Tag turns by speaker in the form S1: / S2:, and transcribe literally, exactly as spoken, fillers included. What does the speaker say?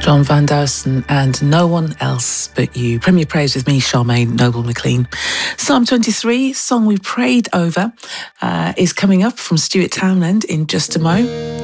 S1: John Van Dusen and No One Else But You. Premier Praise with me, Charmaine Noble McLean. Psalm twenty-three, song we prayed over, uh, is coming up from Stuart Townend in just a mo.